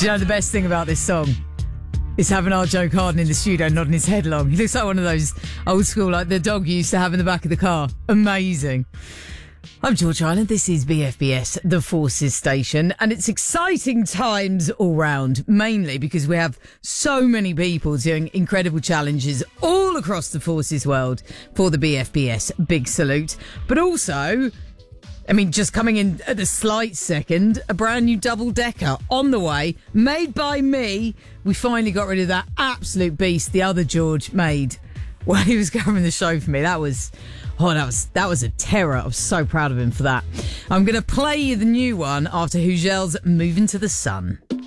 you know the best thing about this song? Is having our Joe Carden in the studio nodding his head along. He looks like one of those old school, like the dog you used to have in the back of the car. Amazing. I'm George Island. This is BFBS, the Forces Station, and it's exciting times all round, mainly because we have so many people doing incredible challenges all across the Forces world for the BFBS Big Salute. But also, I mean, just coming in at the slight second, a brand new double-decker on the way, made by me. We finally got rid of that absolute beast the other George made while he was covering the show for me. That was a terror. I was so proud of him for that. I'm going to play you the new one after Hugel's Moving to the Sun.